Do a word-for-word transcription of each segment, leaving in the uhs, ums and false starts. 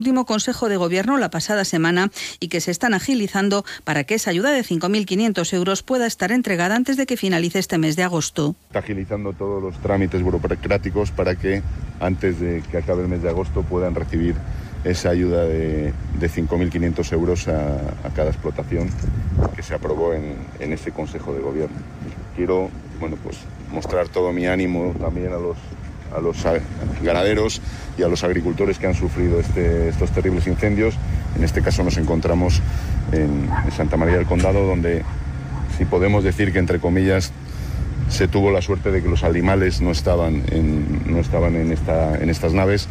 último Consejo de Gobierno la pasada semana y que se están agilizando para que esa ayuda de cinco mil quinientos euros pueda estar entregada antes de que finalice este mes de agosto. Está agilizando todos los trámites burocráticos para que antes de que acabe el mes de agosto puedan recibir esa ayuda de, de cinco mil quinientos euros a, a cada explotación que se aprobó en, en ese Consejo de Gobierno. Quiero, bueno, pues mostrar todo mi ánimo también a los a los ganaderos y a los agricultores que han sufrido este, estos terribles incendios. En este caso nos encontramos en Santa María del Condado, donde, si podemos decir que entre comillas, se tuvo la suerte de que los animales no estaban en, no estaban en, esta, en estas naves.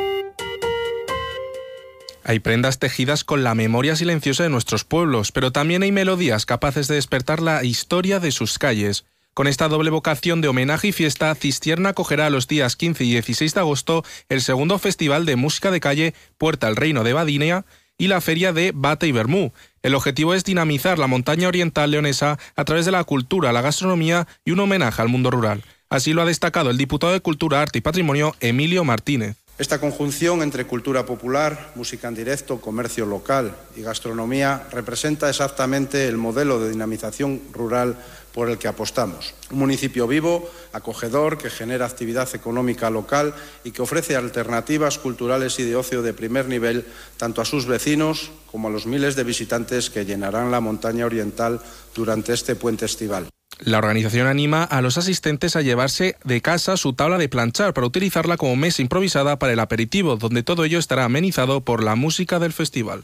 Hay prendas tejidas con la memoria silenciosa de nuestros pueblos, pero también hay melodías capaces de despertar la historia de sus calles. Con esta doble vocación de homenaje y fiesta, Cistierna acogerá los días quince y dieciséis de agosto el segundo Festival de Música de Calle Puerta al Reino de Badinea y la Feria de Bate y Vermú. El objetivo es dinamizar la montaña oriental leonesa a través de la cultura, la gastronomía y un homenaje al mundo rural. Así lo ha destacado el diputado de Cultura, Arte y Patrimonio, Emilio Martínez. Esta conjunción entre cultura popular, música en directo, comercio local y gastronomía representa exactamente el modelo de dinamización rural por el que apostamos. Un municipio vivo, acogedor, que genera actividad económica local y que ofrece alternativas culturales y de ocio de primer nivel tanto a sus vecinos como a los miles de visitantes que llenarán la montaña oriental durante este puente estival. La organización anima a los asistentes a llevarse de casa su tabla de planchar para utilizarla como mesa improvisada para el aperitivo, donde todo ello estará amenizado por la música del festival.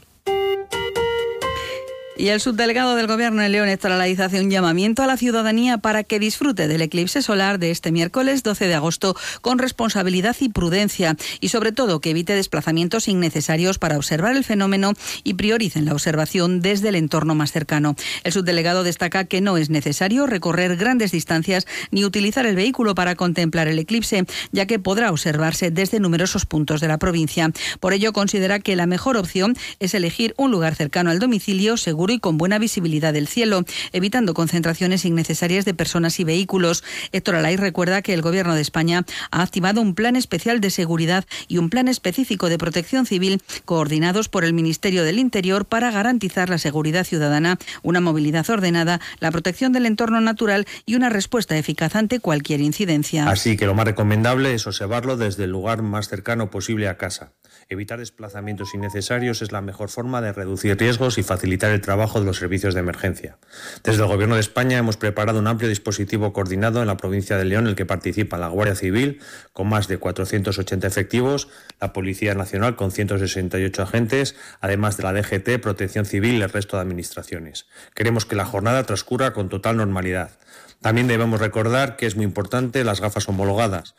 Y el subdelegado del Gobierno en León, Héctor Alaiz, hace un llamamiento a la ciudadanía para que disfrute del eclipse solar de este miércoles doce de agosto con responsabilidad y prudencia y, sobre todo, que evite desplazamientos innecesarios para observar el fenómeno y prioricen la observación desde el entorno más cercano. El subdelegado destaca que no es necesario recorrer grandes distancias ni utilizar el vehículo para contemplar el eclipse, ya que podrá observarse desde numerosos puntos de la provincia. Por ello, considera que la mejor opción es elegir un lugar cercano al domicilio, seguro y con buena visibilidad del cielo, evitando concentraciones innecesarias de personas y vehículos. Héctor Alaiz recuerda que el Gobierno de España ha activado un plan especial de seguridad y un plan específico de protección civil coordinados por el Ministerio del Interior para garantizar la seguridad ciudadana, una movilidad ordenada, la protección del entorno natural y una respuesta eficaz ante cualquier incidencia. Así que lo más recomendable es observarlo desde el lugar más cercano posible a casa. Evitar desplazamientos innecesarios es la mejor forma de reducir riesgos y facilitar el trabajo de los servicios de emergencia. Desde el Gobierno de España hemos preparado un amplio dispositivo coordinado en la provincia de León en el que participan la Guardia Civil con más de cuatrocientos ochenta efectivos, la Policía Nacional con ciento sesenta y ocho agentes, además de la D G T, Protección Civil y el resto de administraciones. Queremos que la jornada transcurra con total normalidad. También debemos recordar que es muy importante las gafas homologadas.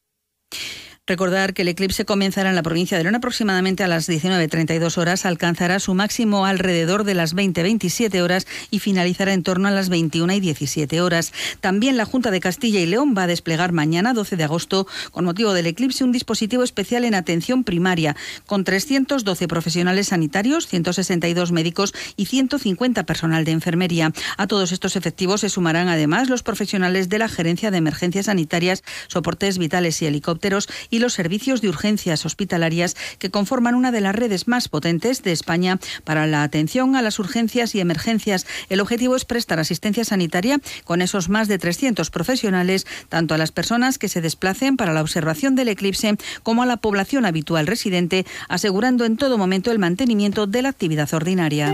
Recordar que el eclipse comenzará en la provincia de León aproximadamente a las diecinueve treinta y dos horas, alcanzará su máximo alrededor de las veinte veintisiete horas y finalizará en torno a las veintiuna y diecisiete horas. También la Junta de Castilla y León va a desplegar mañana, doce de agosto, con motivo del eclipse, un dispositivo especial en atención primaria, con trescientos doce profesionales sanitarios, ciento sesenta y dos médicos y ciento cincuenta personal de enfermería. A todos estos efectivos se sumarán además los profesionales de la Gerencia de Emergencias Sanitarias, Soportes Vitales y Helicópteros y los servicios de urgencias hospitalarias que conforman una de las redes más potentes de España para la atención a las urgencias y emergencias. El objetivo es prestar asistencia sanitaria con esos más de trescientos profesionales, tanto a las personas que se desplacen para la observación del eclipse como a la población habitual residente, asegurando en todo momento el mantenimiento de la actividad ordinaria.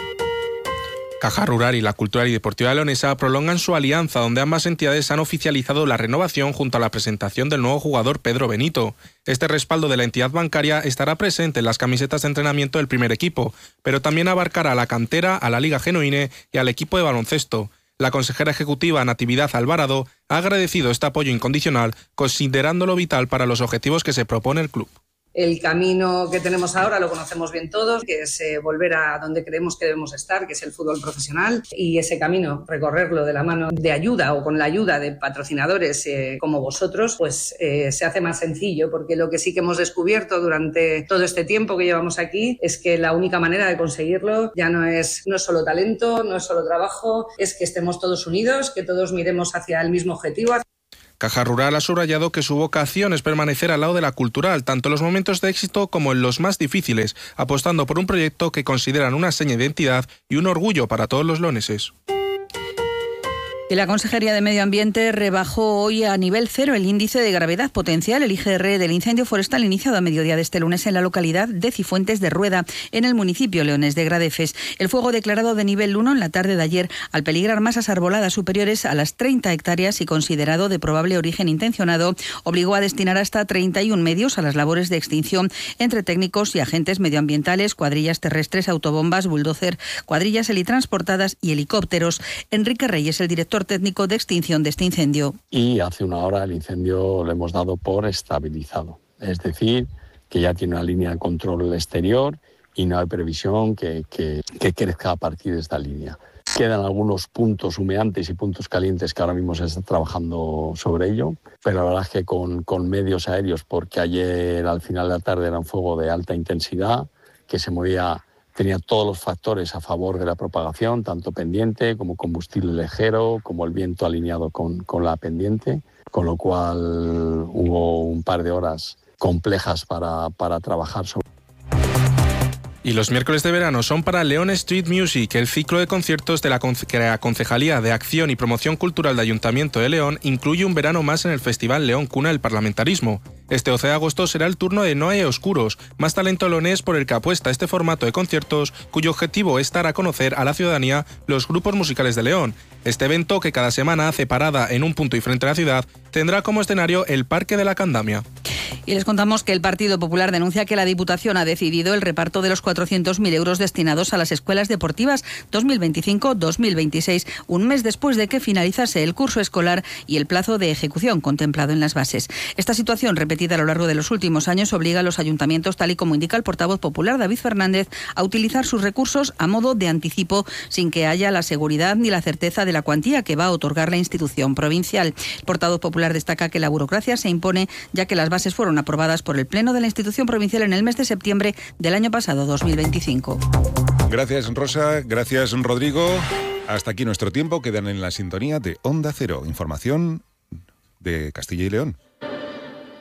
Caja Rural y la Cultural y Deportiva Leonesa prolongan su alianza, donde ambas entidades han oficializado la renovación junto a la presentación del nuevo jugador Pedro Benito. Este respaldo de la entidad bancaria estará presente en las camisetas de entrenamiento del primer equipo, pero también abarcará a la cantera, a la Liga Genuine y al equipo de baloncesto. La consejera ejecutiva Natividad Alvarado ha agradecido este apoyo incondicional, considerándolo vital para los objetivos que se propone el club. El camino que tenemos ahora lo conocemos bien todos, que es eh, volver a donde creemos que debemos estar, que es el fútbol profesional, y ese camino, recorrerlo de la mano de ayuda o con la ayuda de patrocinadores eh, como vosotros, pues eh, se hace más sencillo, porque lo que sí que hemos descubierto durante todo este tiempo que llevamos aquí es que la única manera de conseguirlo ya no es, no es solo talento, no es solo trabajo, es que estemos todos unidos, que todos miremos hacia el mismo objetivo. Caja Rural ha subrayado que su vocación es permanecer al lado de la cultural, tanto en los momentos de éxito como en los más difíciles, apostando por un proyecto que consideran una seña de identidad y un orgullo para todos los leoneses. Y la Consejería de Medio Ambiente rebajó hoy a nivel cero el índice de gravedad potencial, el I G R, del incendio forestal iniciado a mediodía de este lunes en la localidad de Cifuentes de Rueda, en el municipio leonés de Gradefes. El fuego declarado de nivel uno en la tarde de ayer, al peligrar masas arboladas superiores a las treinta hectáreas y considerado de probable origen intencionado, obligó a destinar hasta treinta y un medios a las labores de extinción entre técnicos y agentes medioambientales, cuadrillas terrestres, autobombas, bulldozer, cuadrillas helitransportadas y helicópteros. Enrique Reyes, el director técnico de extinción de este incendio. Y hace una hora el incendio lo hemos dado por estabilizado. Es decir, que ya tiene una línea de control exterior y no hay previsión que, que, que crezca a partir de esta línea. Quedan algunos puntos humeantes y puntos calientes que ahora mismo se está trabajando sobre ello, pero la verdad es que con, con medios aéreos, porque ayer al final de la tarde era un fuego de alta intensidad, que se movía, tenía todos los factores a favor de la propagación, tanto pendiente como combustible ligero, como el viento alineado con, con la pendiente, con lo cual hubo un par de horas complejas para, para trabajar sobre. Y los miércoles de verano son para León Street Music, el ciclo de conciertos de la, Conce- que la Concejalía de Acción y Promoción Cultural de Ayuntamiento de León incluye un verano más en el Festival León Cuna del Parlamentarismo. Este doce de agosto será el turno de Noé Oscuros, más talento leonés por el que apuesta este formato de conciertos, cuyo objetivo es dar a conocer a la ciudadanía los grupos musicales de León. Este evento, que cada semana hace parada en un punto diferente de la ciudad, tendrá como escenario el Parque de la Candamia. Y les contamos que el Partido Popular denuncia que la Diputación ha decidido el reparto de los cuatrocientos mil euros destinados a las escuelas deportivas dos mil veinticinco dos mil veintiséis, un mes después de que finalizase el curso escolar y el plazo de ejecución contemplado en las bases. Esta situación, repetida a lo largo de los últimos años, obliga a los ayuntamientos, tal y como indica el portavoz popular David Fernández, a utilizar sus recursos a modo de anticipo, sin que haya la seguridad ni la certeza de la cuantía que va a otorgar la institución provincial. El portavoz popular destaca que la burocracia se impone, ya que las bases fueron aprobadas por el Pleno de la institución provincial en el mes de septiembre del año pasado, dos mil veinticinco. Gracias, Rosa. Gracias, Rodrigo. Hasta aquí nuestro tiempo. Quedan en la sintonía de Onda Cero. Información de Castilla y León.